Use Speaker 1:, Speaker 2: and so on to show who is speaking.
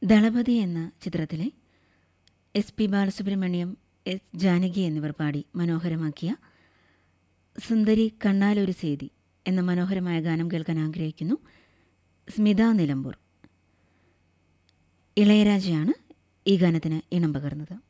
Speaker 1: ദളപതി എന്ന ചിത്രത്തിലെ SP Balasubrahmanyam, S Janaki എന്നിവർ പാടി മനോഹരമാക്കിയ സുന്ദരി കണ്ണാലൊരു സേതി എന്ന മനോഹരമായ ഗാനം കേൾക്കാൻ ആഗ്രഹിക്കുന്നു. സ്മിത നിലമ്പൂർ. ഇളയരാജയാണ് ഈ ഗാനത്തിന് ഇണം പകർന്നത്.